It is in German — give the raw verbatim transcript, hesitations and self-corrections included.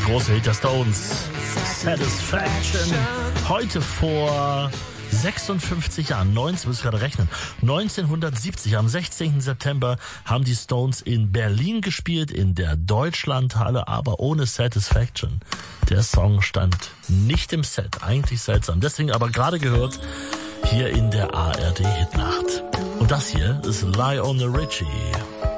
große Hit der Stones, Satisfaction. Heute vor sechsundfünfzig Jahren, neunzehn, muss ich gerade rechnen, neunzehnhundertsiebzig, am sechzehnten September haben die Stones in Berlin gespielt, in der Deutschlandhalle, aber ohne Satisfaction. Der Song stand nicht im Set, eigentlich seltsam. Deswegen aber gerade gehört, hier in der A R D Hitnacht. Und das hier ist Lionel Richie.